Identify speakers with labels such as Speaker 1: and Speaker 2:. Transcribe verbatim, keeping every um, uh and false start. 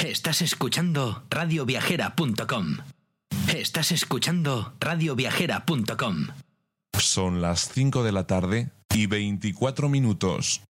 Speaker 1: Estás escuchando radio viajera punto com. Estás escuchando radio viajera punto com.
Speaker 2: Son las cinco de la tarde y veinticuatro minutos.